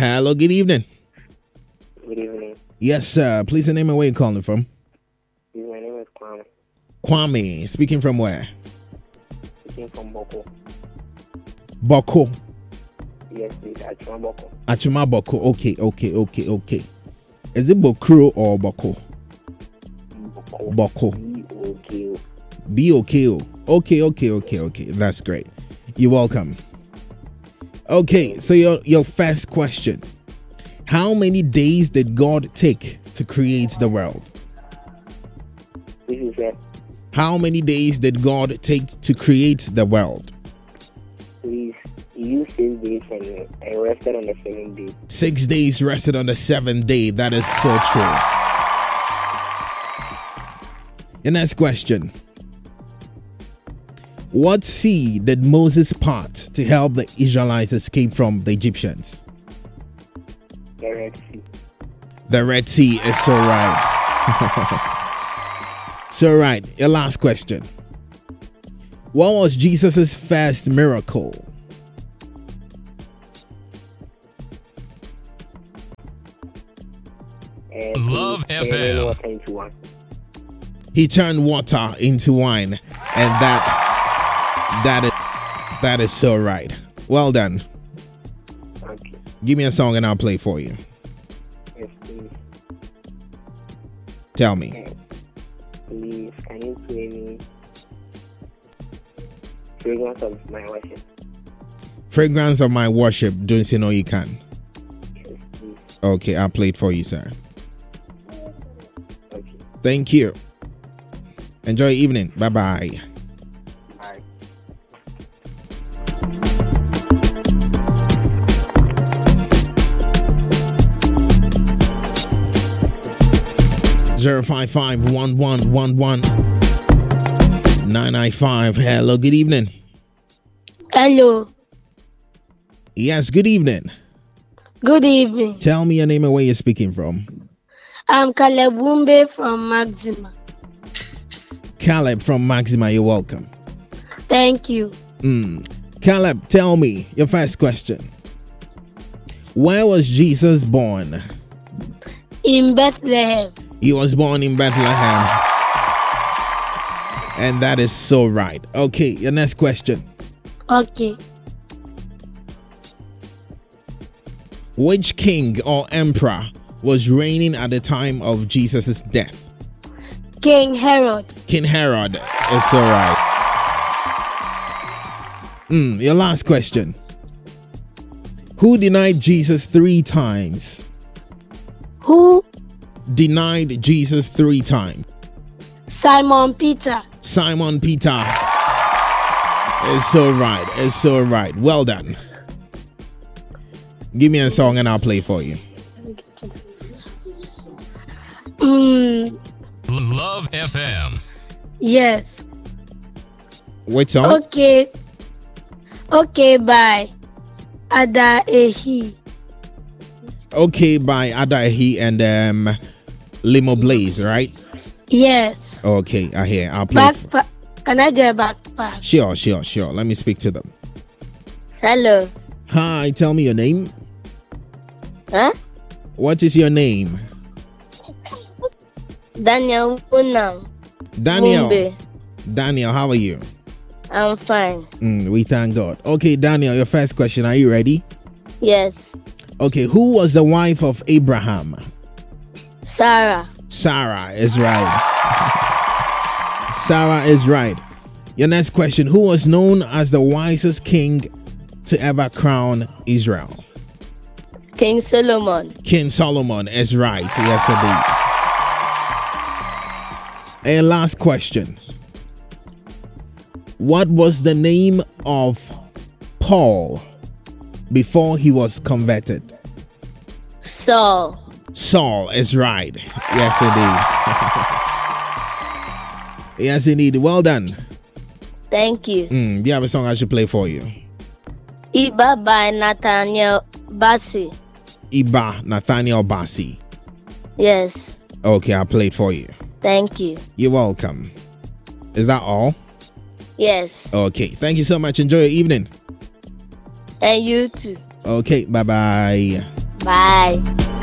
Hello, good evening. Good evening. Yes, sir. Please name and where you're calling from. My name is Kwame. Kwame, speaking from where? Speaking from Boko. Boko. Yes, please. Achuma Boko. Achuma Boko. Okay. Is it Bokro or Boko? Boko. B-O-K-O. B-O-K-O. Okay. That's great. You're welcome. Okay, so your first question. How many days did God take to create the world? This is it. How many days did God take to create the world? Please, you 6 days and I rested on the 7th day. 6 days rested on the 7th day. That is so true. The next question. What sea did Moses part to help the Israelites escape from the Egyptians? The Red Sea. The Red Sea is so right. So right, your last question. What was Jesus' first miracle? Love FM. Water into wine. He turned water into wine, and that is so right. Well done. Okay. Give me a song and I'll play for you. Yes, please. Tell me. Please, can you play me Fragrance of My Worship? Fragrance of My Worship. Don't you know you can? Yes, please. Okay, I'll play it for you, sir. Okay. Thank you. Enjoy your evening. Bye-bye. Bye. 055-1111-995. Hello, good evening. Hello. Yes, good evening. Good evening. Tell me your name and where you're speaking from. I'm Caleb Wumbe from Maxima. Caleb from Maxima, you're welcome. Thank you. Caleb, tell me your first question. Where was Jesus born? In Bethlehem. He was born in Bethlehem. And that is so right. Okay, your next question. Okay. Which king or emperor was reigning at the time of Jesus' death? King Herod. King Herod is so right. Your last question. Who denied Jesus 3 times? Who? Denied Jesus 3 times. Simon Peter. Simon Peter. It's so right. It's so right. Well done. Give me a song and I'll play for you. Love FM. Yes. Which song? Okay. Okay, bye. Ada Ehi. Okay, by Adahi and Limo Blaze, right? Yes. Okay, I hear. I'll play. Backpack. Can I do a backpack? Sure. Let me speak to them. Hello. Hi, tell me your name. Huh? What is your name? Daniel Unam. Daniel. Mumbe. Daniel, how are you? I'm fine. We thank God. Okay, Daniel, your first question. Are you ready? Yes. Okay, who was the wife of Abraham? Sarah. Sarah is right. Sarah is right. Your next question. Who was known as the wisest king to ever crown Israel? King Solomon. King Solomon is right. Yes, indeed. And last question. What was the name of Paul before he was converted? Saul. Saul is right. Yes, indeed. Yes, indeed. Well done. Thank you. Do you have a song I should play for you? Iba by Nathaniel Bassi. Iba, Nathaniel Bassi. Yes. Okay, I'll play it for you. Thank you. You're welcome. Is that all? Yes. Okay, thank you so much. Enjoy your evening. And you too. Okay, bye-bye. Bye.